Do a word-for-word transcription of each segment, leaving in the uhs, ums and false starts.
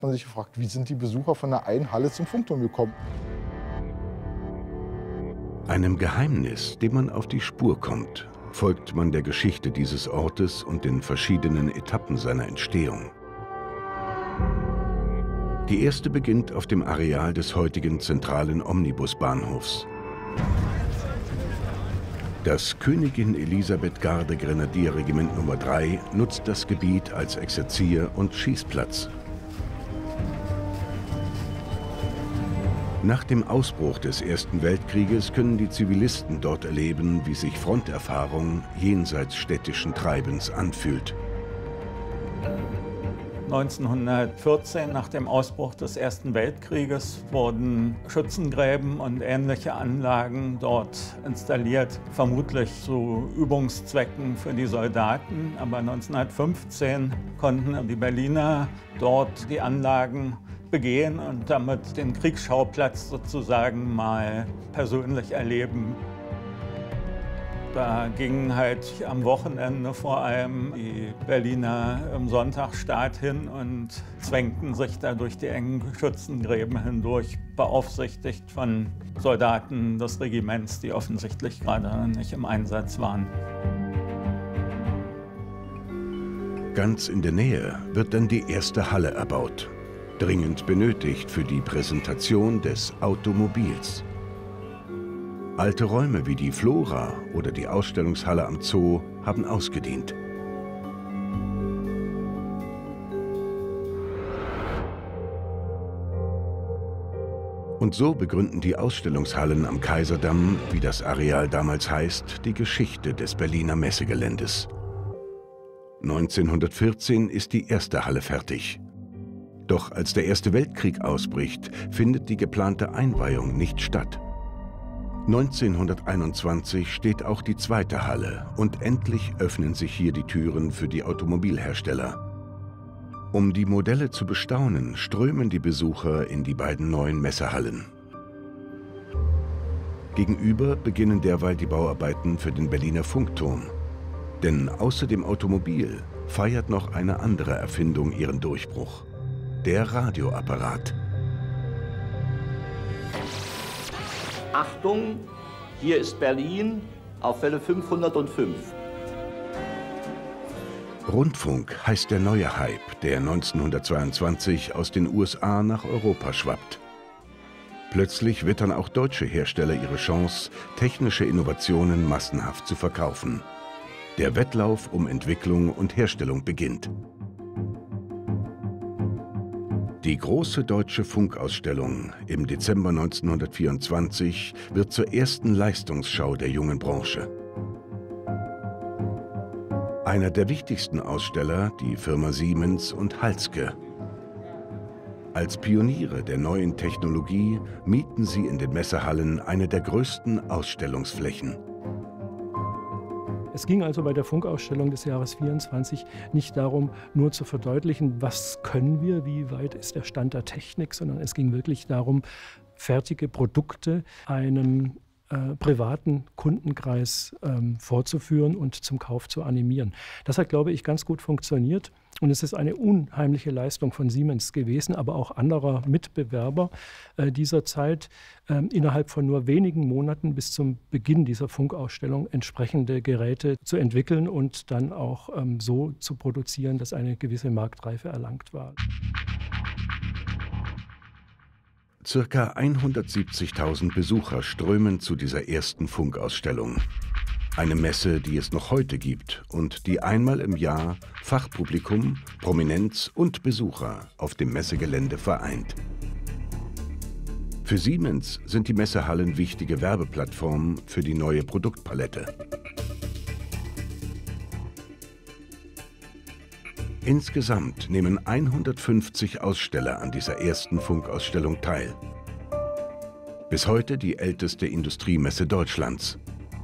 Man hat sich gefragt, wie sind die Besucher von der einen Halle zum Funkturm gekommen? Einem Geheimnis, dem man auf die Spur kommt, folgt man der Geschichte dieses Ortes und den verschiedenen Etappen seiner Entstehung. Die erste beginnt auf dem Areal des heutigen zentralen Omnibusbahnhofs. Das Königin Elisabeth Garde Grenadierregiment Nummer drei nutzt das Gebiet als Exerzier- und Schießplatz. Nach dem Ausbruch des Ersten Weltkrieges können die Zivilisten dort erleben, wie sich Fronterfahrung jenseits städtischen Treibens anfühlt. neunzehnhundertvierzehn, nach dem Ausbruch des Ersten Weltkrieges, wurden Schützengräben und ähnliche Anlagen dort installiert, vermutlich zu Übungszwecken für die Soldaten. Aber neunzehnhundertfünfzehn konnten die Berliner dort die Anlagen begehen und damit den Kriegsschauplatz sozusagen mal persönlich erleben. Da gingen halt am Wochenende vor allem die Berliner im Sonntagsstaat hin und zwängten sich da durch die engen Schützengräben hindurch, beaufsichtigt von Soldaten des Regiments, die offensichtlich gerade nicht im Einsatz waren. Ganz in der Nähe wird dann die erste Halle erbaut, dringend benötigt für die Präsentation des Automobils. Alte Räume wie die Flora oder die Ausstellungshalle am Zoo haben ausgedient. Und so begründen die Ausstellungshallen am Kaiserdamm, wie das Areal damals heißt, die Geschichte des Berliner Messegeländes. neunzehnhundertvierzehn ist die erste Halle fertig. Doch als der Erste Weltkrieg ausbricht, findet die geplante Einweihung nicht statt. neunzehnhunderteinundzwanzig steht auch die zweite Halle und endlich öffnen sich hier die Türen für die Automobilhersteller. Um die Modelle zu bestaunen, strömen die Besucher in die beiden neuen Messehallen. Gegenüber beginnen derweil die Bauarbeiten für den Berliner Funkturm. Denn außer dem Automobil feiert noch eine andere Erfindung ihren Durchbruch: der Radioapparat. Achtung, hier ist Berlin auf Welle fünfhundertfünf. Rundfunk heißt der neue Hype, der neunzehnhundertzweiundzwanzig aus den U S A nach Europa schwappt. Plötzlich wittern auch deutsche Hersteller ihre Chance, technische Innovationen massenhaft zu verkaufen. Der Wettlauf um Entwicklung und Herstellung beginnt. Die große deutsche Funkausstellung im Dezember neunzehnhundertvierundzwanzig wird zur ersten Leistungsschau der jungen Branche. Einer der wichtigsten Aussteller, die Firma Siemens und Halske. Als Pioniere der neuen Technologie mieten sie in den Messehallen eine der größten Ausstellungsflächen. Es ging also bei der Funkausstellung des Jahres vierundzwanzig nicht darum, nur zu verdeutlichen, was können wir, wie weit ist der Stand der Technik, sondern es ging wirklich darum, fertige Produkte einem äh, privaten Kundenkreis ähm, vorzuführen und zum Kauf zu animieren. Das hat, glaube ich, ganz gut funktioniert. Und es ist eine unheimliche Leistung von Siemens gewesen, aber auch anderer Mitbewerber äh, dieser Zeit, äh, innerhalb von nur wenigen Monaten bis zum Beginn dieser Funkausstellung entsprechende Geräte zu entwickeln und dann auch ähm, so zu produzieren, dass eine gewisse Marktreife erlangt war. Circa hundertsiebzigtausend Besucher strömen zu dieser ersten Funkausstellung. Eine Messe, die es noch heute gibt und die einmal im Jahr Fachpublikum, Prominenz und Besucher auf dem Messegelände vereint. Für Siemens sind die Messehallen wichtige Werbeplattformen für die neue Produktpalette. Insgesamt nehmen hundertfünfzig Aussteller an dieser ersten Funkausstellung teil. Bis heute die älteste Industriemesse Deutschlands.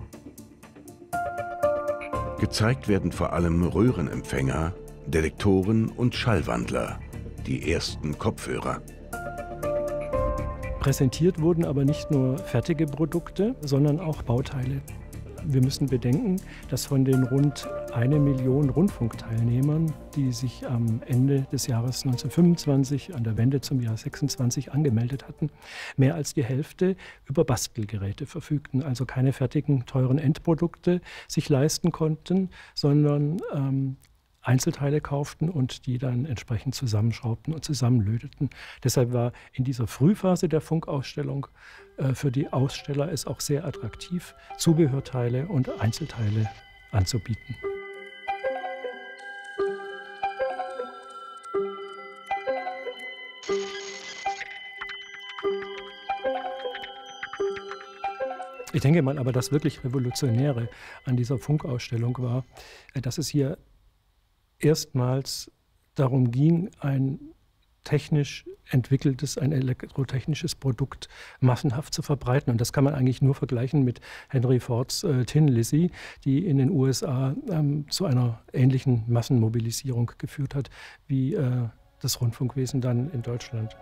Gezeigt werden vor allem Röhrenempfänger, Detektoren und Schallwandler, die ersten Kopfhörer. Präsentiert wurden aber nicht nur fertige Produkte, sondern auch Bauteile. Wir müssen bedenken, dass von den rund eine Million Rundfunkteilnehmern, die sich am Ende des Jahres neunzehnhundertfünfundzwanzig, an der Wende zum Jahr sechsundzwanzig, angemeldet hatten, mehr als die Hälfte über Bastelgeräte verfügten, also keine fertigen, teuren Endprodukte sich leisten konnten, sondern ähm, Einzelteile kauften und die dann entsprechend zusammenschraubten und zusammenlöteten. Deshalb war in dieser Frühphase der Funkausstellung äh, für die Aussteller es auch sehr attraktiv, Zubehörteile und Einzelteile anzubieten. Ich denke mal, aber das wirklich Revolutionäre an dieser Funkausstellung war, dass es hier erstmals darum ging, ein technisch entwickeltes, ein elektrotechnisches Produkt massenhaft zu verbreiten. Und das kann man eigentlich nur vergleichen mit Henry Fords äh, Tin Lizzy, die in den U S A ähm, zu einer ähnlichen Massenmobilisierung geführt hat, wie äh, das Rundfunkwesen dann in Deutschland.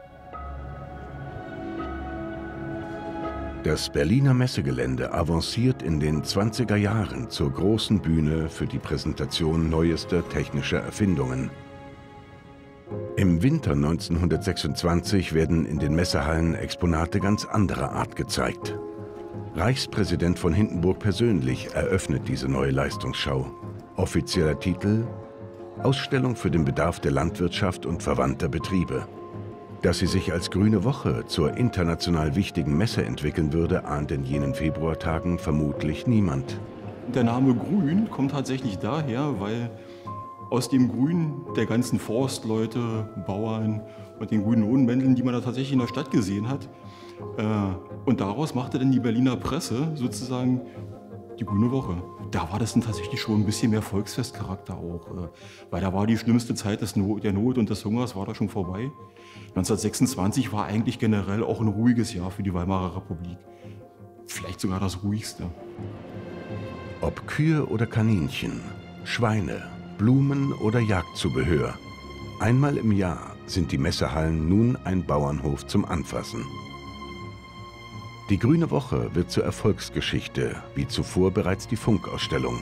Das Berliner Messegelände avanciert in den zwanziger Jahren zur großen Bühne für die Präsentation neuester technischer Erfindungen. Im Winter neunzehnhundertsechsundzwanzig werden in den Messehallen Exponate ganz anderer Art gezeigt. Reichspräsident von Hindenburg persönlich eröffnet diese neue Leistungsschau. Offizieller Titel: Ausstellung für den Bedarf der Landwirtschaft und verwandter Betriebe. Dass sie sich als Grüne Woche zur international wichtigen Messe entwickeln würde, ahnt in jenen Februartagen vermutlich niemand. Der Name Grün kommt tatsächlich daher, weil aus dem Grün der ganzen Forstleute, Bauern und den grünen Lohnmänteln, die man da tatsächlich in der Stadt gesehen hat. Und daraus machte dann die Berliner Presse sozusagen die Grüne Woche. Da war das dann tatsächlich schon ein bisschen mehr Volksfestcharakter auch, weil da war die schlimmste Zeit des Not, der Not und des Hungers war da schon vorbei. neunzehnhundertsechsundzwanzig war eigentlich generell auch ein ruhiges Jahr für die Weimarer Republik. Vielleicht sogar das ruhigste. Ob Kühe oder Kaninchen, Schweine, Blumen oder Jagdzubehör. Einmal im Jahr sind die Messehallen nun ein Bauernhof zum Anfassen. Die Grüne Woche wird zur Erfolgsgeschichte, wie zuvor bereits die Funkausstellung.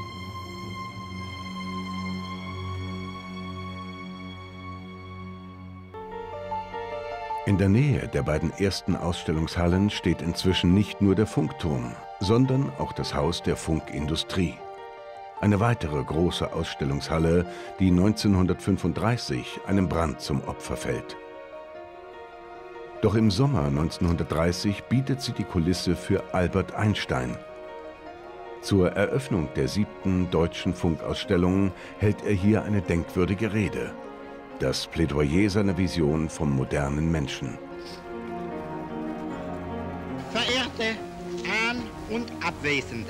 In der Nähe der beiden ersten Ausstellungshallen steht inzwischen nicht nur der Funkturm, sondern auch das Haus der Funkindustrie. Eine weitere große Ausstellungshalle, die neunzehnhundertfünfunddreißig einem Brand zum Opfer fällt. Doch im Sommer neunzehnhundertdreißig bietet sie die Kulisse für Albert Einstein. Zur Eröffnung der siebten deutschen Funkausstellung hält er hier eine denkwürdige Rede. Das Plädoyer seiner Vision vom modernen Menschen. Verehrte An- und Abwesende,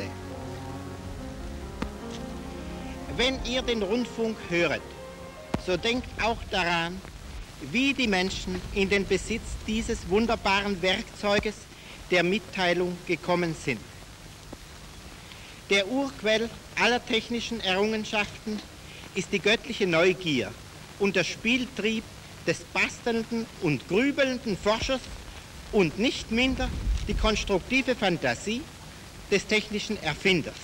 wenn ihr den Rundfunk höret, so denkt auch daran, wie die Menschen in den Besitz dieses wunderbaren Werkzeuges der Mitteilung gekommen sind. Der Urquell aller technischen Errungenschaften ist die göttliche Neugier und der Spieltrieb des bastelnden und grübelnden Forschers und nicht minder die konstruktive Fantasie des technischen Erfinders.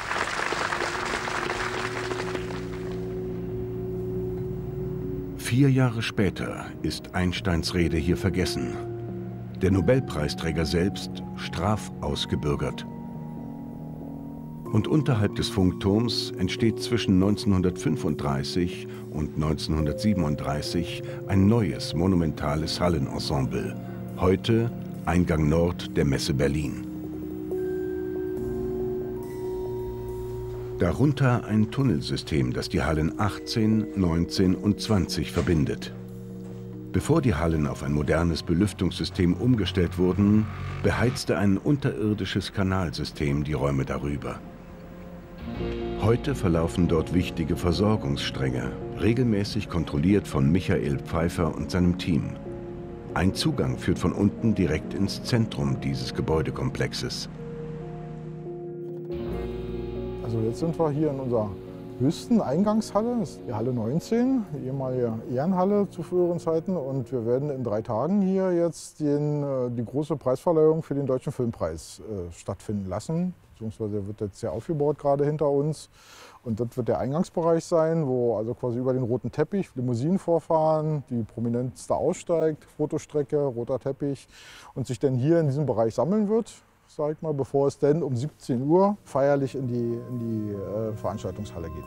Vier Jahre später ist Einsteins Rede hier vergessen. Der Nobelpreisträger selbst strafausgebürgert. Und unterhalb des Funkturms entsteht zwischen neunzehnhundertfünfunddreißig und neunzehnhundertsiebenunddreißig ein neues monumentales Hallenensemble. Heute Eingang Nord der Messe Berlin. Darunter ein Tunnelsystem, das die Hallen achtzehn, neunzehn und zwanzig verbindet. Bevor die Hallen auf ein modernes Belüftungssystem umgestellt wurden, beheizte ein unterirdisches Kanalsystem die Räume darüber. Heute verlaufen dort wichtige Versorgungsstränge, regelmäßig kontrolliert von Michael Pfeiffer und seinem Team. Ein Zugang führt von unten direkt ins Zentrum dieses Gebäudekomplexes. Also jetzt sind wir hier in unserer höchsten Eingangshalle, das ist die Halle neunzehn, die ehemalige Ehrenhalle zu früheren Zeiten. Und wir werden in drei Tagen hier jetzt den, die große Preisverleihung für den Deutschen Filmpreis äh, stattfinden lassen. Beziehungsweise wird jetzt sehr aufgebaut gerade hinter uns. Und das wird der Eingangsbereich sein, wo also quasi über den roten Teppich Limousinen vorfahren, die Prominenteste aussteigt, Fotostrecke, roter Teppich und sich dann hier in diesem Bereich sammeln wird, sag ich mal, bevor es dann um siebzehn Uhr feierlich in die, in die äh, Veranstaltungshalle geht.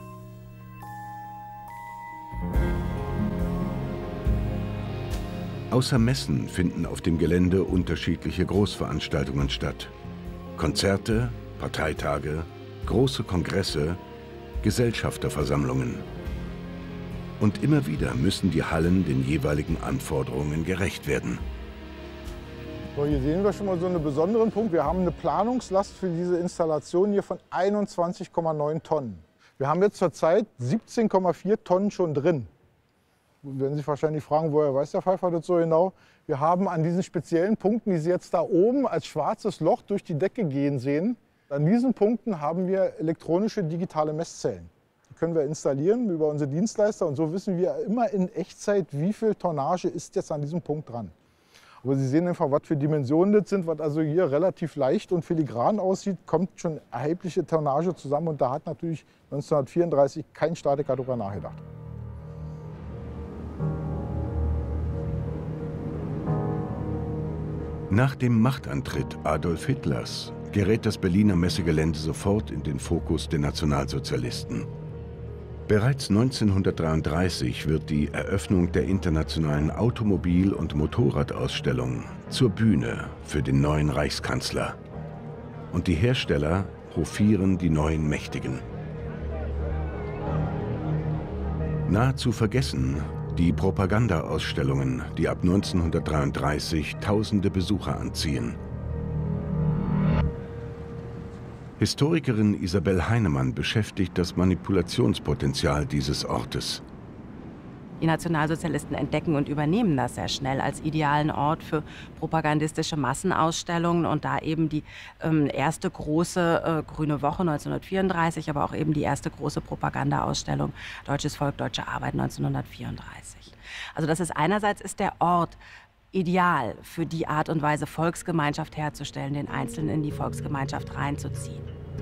Außer Messen finden auf dem Gelände unterschiedliche Großveranstaltungen statt. Konzerte, Parteitage, große Kongresse, Gesellschafterversammlungen. Und immer wieder müssen die Hallen den jeweiligen Anforderungen gerecht werden. So, hier sehen wir schon mal so einen besonderen Punkt. Wir haben eine Planungslast für diese Installation hier von einundzwanzig Komma neun Tonnen. Wir haben jetzt zurzeit siebzehn Komma vier Tonnen schon drin. Wenn Sie sich wahrscheinlich fragen, woher weiß der Pfeiffer das so genau? Wir haben an diesen speziellen Punkten, die Sie jetzt da oben als schwarzes Loch durch die Decke gehen sehen, an diesen Punkten haben wir elektronische digitale Messzellen. Die können wir installieren über unsere Dienstleister und so wissen wir immer in Echtzeit, wie viel Tonnage ist jetzt an diesem Punkt dran. Aber Sie sehen einfach, was für Dimensionen das sind, was also hier relativ leicht und filigran aussieht, kommt schon erhebliche Tonnage zusammen und da hat natürlich neunzehnhundertvierunddreißig kein Statiker darüber nachgedacht. Nach dem Machtantritt Adolf Hitlers gerät das Berliner Messegelände sofort in den Fokus der Nationalsozialisten. Bereits neunzehnhundertdreiunddreißig wird die Eröffnung der internationalen Automobil- und Motorradausstellung zur Bühne für den neuen Reichskanzler. Und die Hersteller hofieren die neuen Mächtigen. Nahezu vergessen die Propagandaausstellungen, die ab neunzehnhundertdreiunddreißig tausende Besucher anziehen. Historikerin Isabel Heinemann beschäftigt das Manipulationspotenzial dieses Ortes. Die Nationalsozialisten entdecken und übernehmen das sehr schnell als idealen Ort für propagandistische Massenausstellungen und da eben die ähm, erste große äh, Grüne Woche neunzehnhundertvierunddreißig, aber auch eben die erste große Propagandaausstellung Deutsches Volk, Deutsche Arbeit neunzehnhundertvierunddreißig. Also das ist einerseits ist der Ort ideal für die Art und Weise, Volksgemeinschaft herzustellen, den Einzelnen in die Volksgemeinschaft reinzuziehen.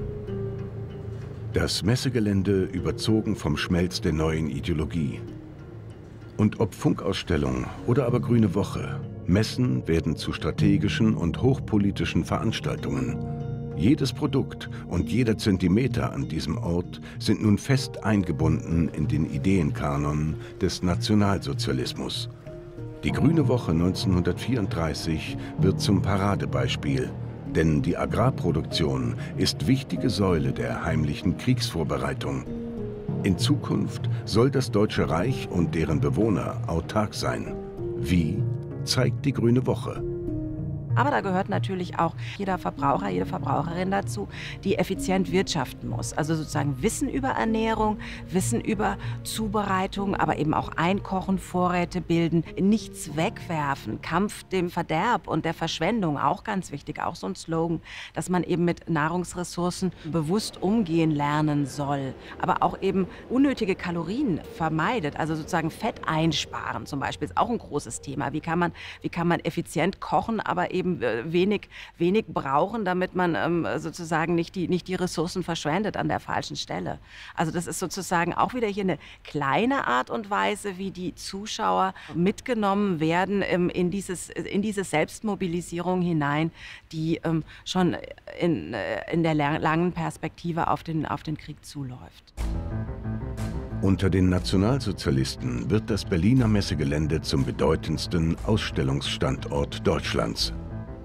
Das Messegelände überzogen vom Schmelz der neuen Ideologie. Und ob Funkausstellung oder aber Grüne Woche, Messen werden zu strategischen und hochpolitischen Veranstaltungen. Jedes Produkt und jeder Zentimeter an diesem Ort sind nun fest eingebunden in den Ideenkanon des Nationalsozialismus. Die Grüne Woche neunzehnhundertvierunddreißig wird zum Paradebeispiel, denn die Agrarproduktion ist wichtige Säule der heimlichen Kriegsvorbereitung. In Zukunft soll das Deutsche Reich und deren Bewohner autark sein. Wie, zeigt die Grüne Woche. Aber da gehört natürlich auch jeder Verbraucher, jede Verbraucherin dazu, die effizient wirtschaften muss. Also sozusagen Wissen über Ernährung, Wissen über Zubereitung, aber eben auch Einkochen, Vorräte bilden, nichts wegwerfen, Kampf dem Verderb und der Verschwendung, auch ganz wichtig, auch so ein Slogan, dass man eben mit Nahrungsressourcen bewusst umgehen lernen soll, aber auch eben unnötige Kalorien vermeidet, also sozusagen Fett einsparen zum Beispiel, ist auch ein großes Thema. Wie kann man, wie kann man effizient kochen, aber eben wenig, wenig brauchen, damit man ähm, sozusagen nicht die, nicht die Ressourcen verschwendet an der falschen Stelle. Also das ist sozusagen auch wieder hier eine kleine Art und Weise, wie die Zuschauer mitgenommen werden ähm, in, dieses, in diese Selbstmobilisierung hinein, die ähm, schon in, in der langen Perspektive auf den, auf den Krieg zuläuft. Unter den Nationalsozialisten wird das Berliner Messegelände zum bedeutendsten Ausstellungsstandort Deutschlands.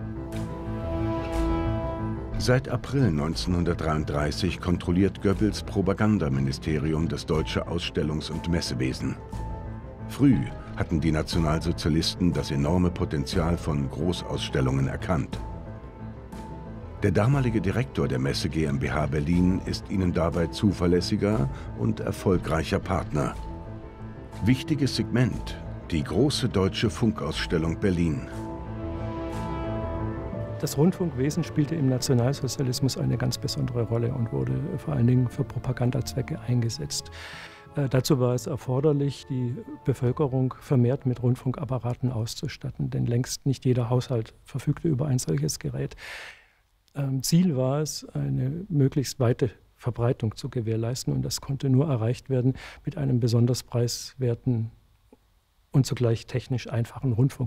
Seit April neunzehnhundertdreiunddreißig kontrolliert Goebbels Propagandaministerium das deutsche Ausstellungs- und Messewesen. Früh hatten die Nationalsozialisten das enorme Potenzial von Großausstellungen erkannt. Der damalige Direktor der Messe GmbH Berlin ist ihnen dabei zuverlässiger und erfolgreicher Partner. Wichtiges Segment, die große deutsche Funkausstellung Berlin. Das Rundfunkwesen spielte im Nationalsozialismus eine ganz besondere Rolle und wurde vor allen Dingen für Propagandazwecke eingesetzt. Äh, dazu war es erforderlich, die Bevölkerung vermehrt mit Rundfunkapparaten auszustatten, denn längst nicht jeder Haushalt verfügte über ein solches Gerät. Ähm, Ziel war es, eine möglichst weite Verbreitung zu gewährleisten. Und das konnte nur erreicht werden mit einem besonders preiswerten und zugleich technisch einfachen Rundfunk.